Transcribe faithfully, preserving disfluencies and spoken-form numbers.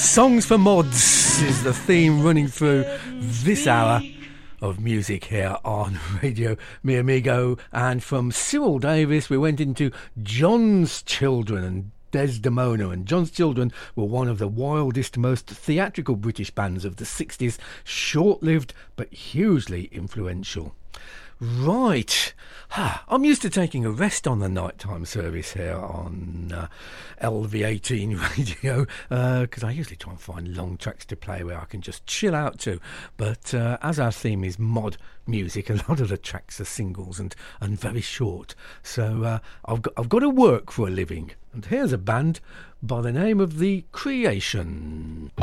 Songs for Mods is the theme running through this hour of music here on Radio Mi Amigo. And from Cyril Davis, we went into John's Children and Desdemona. And John's Children were one of the wildest, most theatrical British bands of the sixties, short-lived but hugely influential. Right, I'm used to taking a rest on the nighttime service here on uh, L V eighteen radio, because uh, I usually try and find long tracks to play where I can just chill out to. But uh, as our theme is mod music, a lot of the tracks are singles and, and very short. So uh, I've got, I've got to work for a living. And here's a band by the name of The Creation.